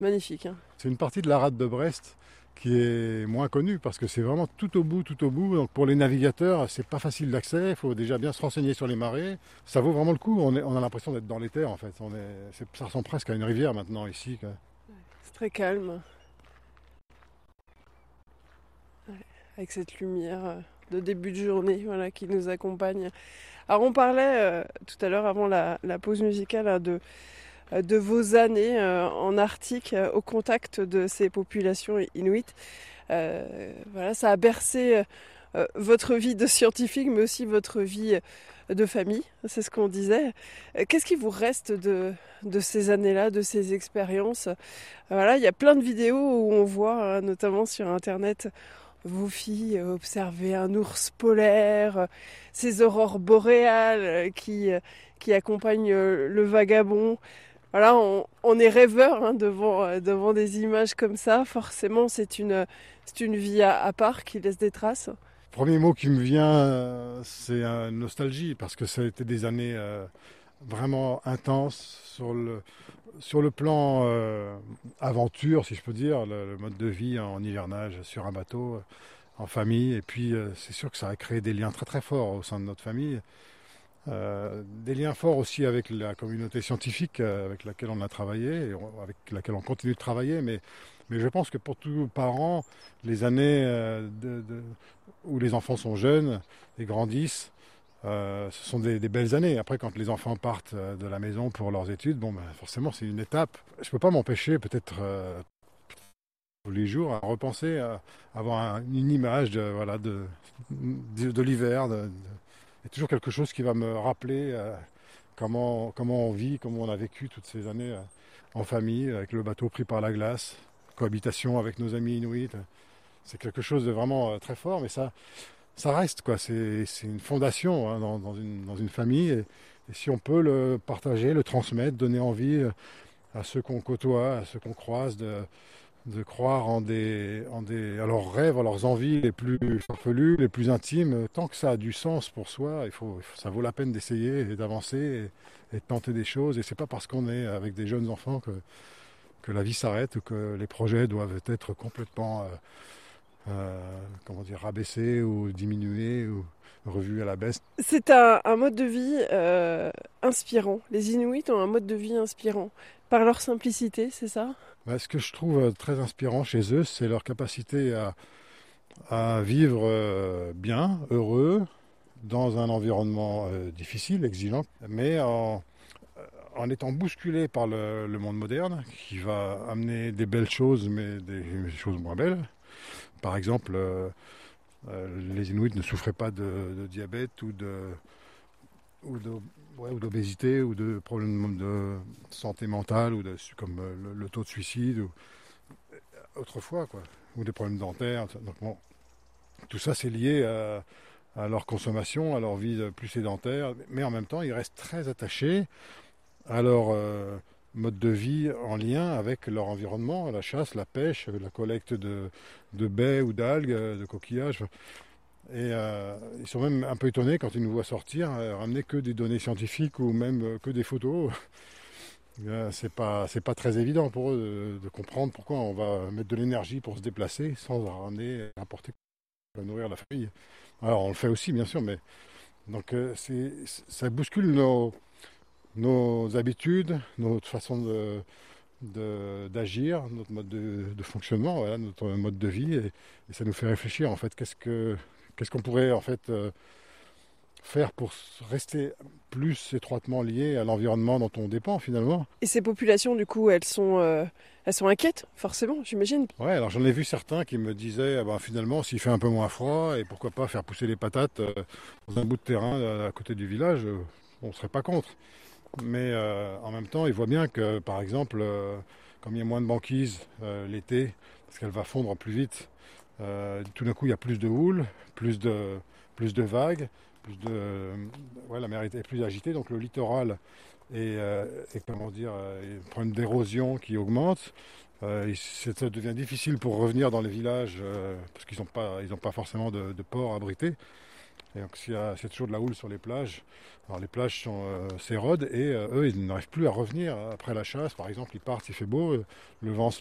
Magnifique, hein. C'est une partie de la rade de Brest qui est moins connue parce que c'est vraiment tout au bout, tout au bout. Donc pour les navigateurs, c'est pas facile d'accès. Il faut déjà bien se renseigner sur les marées. Ça vaut vraiment le coup. On a l'impression d'être dans les terres en fait. Ça ressemble presque à une rivière maintenant ici, quoi. C'est très calme, avec cette lumière de début de journée, voilà, qui nous accompagne. Alors on parlait tout à l'heure avant la pause musicale hein, de vos années en Arctique au contact de ces populations inuites. Voilà, ça a bercé votre vie de scientifique, mais aussi votre vie de famille, c'est ce qu'on disait. Qu'est-ce qui vous reste de ces années-là, de ces expériences? Voilà, il y a plein de vidéos où on voit, notamment sur Internet, vos filles observer un ours polaire, ces aurores boréales qui accompagnent le vagabond. Voilà, on est rêveur hein, devant des images comme ça. Forcément, c'est une vie à part qui laisse des traces. Premier mot qui me vient, c'est nostalgie parce que ça a été des années vraiment intenses sur le plan aventure, si je peux dire, le mode de vie en hivernage sur un bateau, en famille. Et puis, c'est sûr que ça a créé des liens très très forts au sein de notre famille. Des liens forts aussi avec la communauté scientifique avec laquelle on a travaillé, avec laquelle on continue de travailler. Mais je pense que pour tous parents, les années où les enfants sont jeunes et grandissent, ce sont des belles années. Après, quand les enfants partent de la maison pour leurs études, bon, ben, forcément, c'est une étape. Je ne peux pas m'empêcher, peut-être tous les jours, à repenser à avoir une image voilà, de l'hiver. Il y a toujours quelque chose qui va me rappeler comment on vit, comment on a vécu toutes ces années en famille, avec le bateau pris par la glace, cohabitation avec nos amis inuits. C'est quelque chose de vraiment très fort, mais ça reste, quoi. C'est une fondation hein, dans une famille. Et si on peut le partager, le transmettre, donner envie à ceux qu'on côtoie, à ceux qu'on croise, de croire à leurs rêves, à leurs envies les plus farfelues, les plus intimes, tant que ça a du sens pour soi, ça vaut la peine d'essayer et d'avancer et de tenter des choses. Et c'est pas parce qu'on est avec des jeunes enfants que la vie s'arrête ou que les projets doivent être complètement comment dire, rabaissés ou diminués ou revus à la baisse. C'est un mode de vie inspirant. Les Inuits ont un mode de vie inspirant. Par leur simplicité, c'est ça? Ce que je trouve très inspirant chez eux, c'est leur capacité à vivre bien, heureux, dans un environnement difficile, exigeant, mais en étant bousculé par le monde moderne, qui va amener des belles choses, mais des choses moins belles. Par exemple, les Inuits ne souffraient pas de diabète ou de- ouais, ou d'obésité ou de problèmes de santé mentale ou comme le taux de suicide ou autrefois, quoi, ou des problèmes dentaires. Donc, bon, tout ça, c'est lié à leur consommation, à leur vie plus sédentaire, mais en même temps, ils restent très attachés à leur mode de vie en lien avec leur environnement, la chasse, la pêche, la collecte de baies ou d'algues, de coquillages. Et ils sont même un peu étonnés quand ils nous voient sortir, ramener que des données scientifiques ou même que des photos. C'est pas très évident pour eux de comprendre pourquoi on va mettre de l'énergie pour se déplacer sans ramener, apporter pour nourrir la famille. Alors on le fait aussi bien sûr, mais donc ça bouscule nos habitudes, notre façon d'agir, notre mode de fonctionnement, voilà, notre mode de vie, et ça nous fait réfléchir en fait qu'est-ce qu'on pourrait en fait faire pour rester plus étroitement lié à l'environnement dont on dépend finalement. Et ces populations, du coup, elles sont inquiètes, forcément, j'imagine. Ouais, alors j'en ai vu certains qui me disaient ah ben, finalement s'il fait un peu moins froid et pourquoi pas faire pousser les patates dans un bout de terrain à côté du village, on ne serait pas contre. Mais en même temps, ils voient bien que par exemple, comme il y a moins de banquise l'été, parce qu'elle va fondre plus vite, tout d'un coup il y a plus de houle, plus de vagues, ouais, la mer est plus agitée, donc le littoral est comment dire, est un problème d'érosion qui augmente. Ça devient difficile pour revenir dans les villages parce qu'ils n'ont pas forcément de port abrité. Et donc s'il y a toujours de la houle sur les plages, alors les plages s'érodent et eux ils n'arrivent plus à revenir après la chasse. Par exemple, ils partent, il fait beau, le vent se